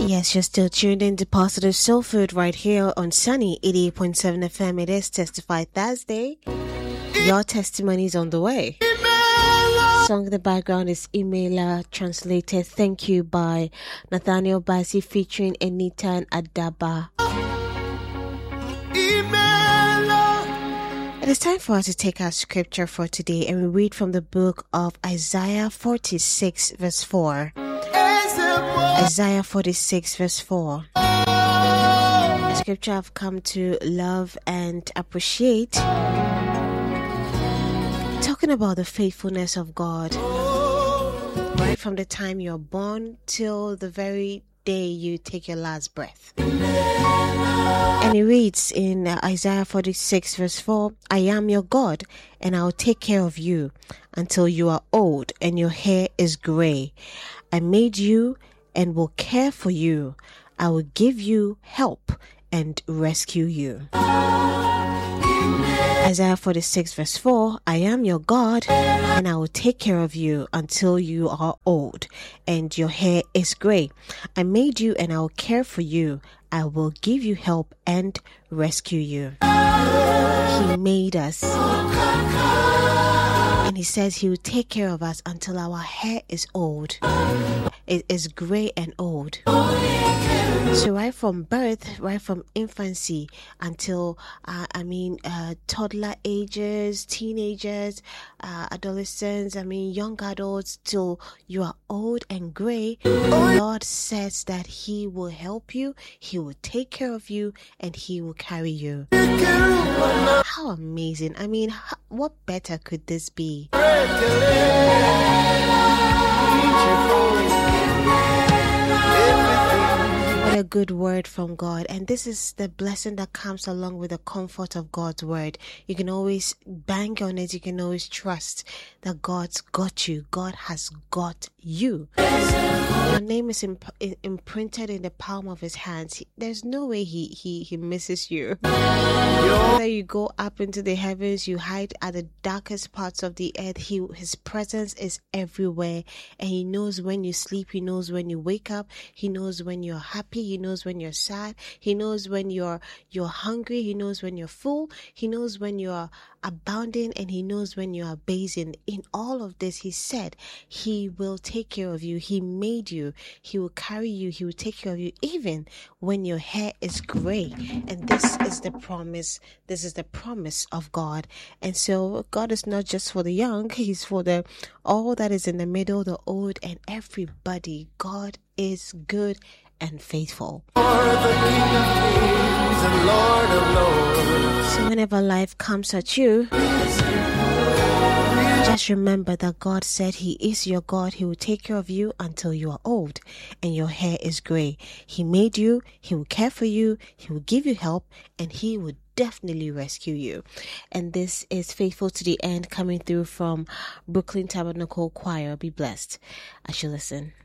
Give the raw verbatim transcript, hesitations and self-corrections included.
Yes, you're still tuned in to Positive Soul Food right here on Sunny eighty-eight point seven F M. It is Testify Thursday. Your testimony is on the way. Song in the background is Emailer, translated Thank You by Nathaniel Bassey featuring Anita and Adaba. It is time for us to take our scripture for today, and we read from the book of Isaiah forty-six verse four. Isaiah forty-six verse four. The scripture I've come to love and appreciate, talking about the faithfulness of God, right from the time you're born till the very day you take your last breath. And it reads in Isaiah forty-six verse four, I am your God, and I will take care of you until you are old and your hair is gray. I made you and will care for you. I will give you help and rescue you. Isaiah forty-six verse four, I am your God, and I will take care of you until you are old and your hair is gray. I made you and I will care for you. I will give you help and rescue you. He made us, and he says he will take care of us until our hair is old. It is gray and old. So right from birth, right from infancy until, uh, I mean, uh, toddler ages, teenagers, uh, adolescents, I mean, young adults, till you are old and gray, the Lord says that he will help you, he will take care of you, and he will carry you. How amazing. I mean, how, what better could this be? What a good word from God. And this is the blessing that comes along with the comfort of God's word. You can always bank on it. You can always trust that God's got you. God has got you. Your name is imp- imprinted in the palm of his hands. He, there's no way he, he, he misses you. Whether you go up into the heavens, you hide at the darkest parts of the earth, he, his presence is everywhere. And he knows when you sleep. He knows when you wake up. He knows when you're happy. He knows when you're sad. He knows when you're you're hungry. He knows when you're full. He knows when you're abounding, and he knows when you are basing. In all of this, he said he will take care of you. He made you. He will carry you. He will take care of you even when your hair is gray. And this is the promise. This is the promise of God. And so God is not just for the young. He's for the all that is in the middle, the old, and everybody. God is good and faithful. So whenever life comes at you, just remember that God said he is your God. He will take care of you until you are old and your hair is gray. He made you. He will care for you. He will give you help, and he will definitely rescue you. And this is Faithful to the End, coming through from Brooklyn Tabernacle Choir. Be blessed as you listen.